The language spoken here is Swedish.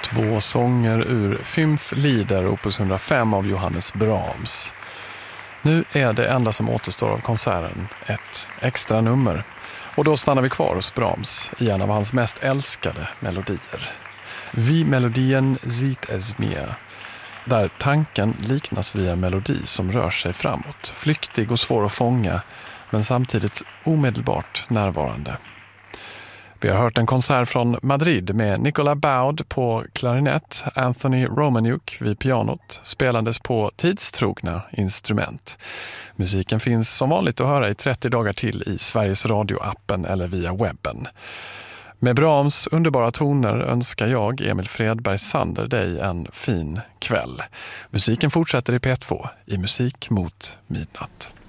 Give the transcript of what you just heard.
Två sånger ur Fünf Lieder opus 105 av Johannes Brahms. Nu är det enda som återstår av konserten ett extra nummer. Och då stannar vi kvar hos Brahms i en av hans mest älskade melodier. Wie Melodien sieht es mir. Där tanken liknas vid en melodi som rör sig framåt. Flyktig och svår att fånga, men samtidigt omedelbart närvarande. Vi har hört en konsert från Madrid med Nicolas Baud på klarinett, Anthony Romaniuk vid pianot, spelandes på tidstrogna instrument. Musiken finns som vanligt att höra i 30 dagar till i Sveriges Radio-appen eller via webben. Med Brahms underbara toner önskar jag, Emil Fredberg Sander, dig en fin kväll. Musiken fortsätter i P2 i Musik mot midnatt.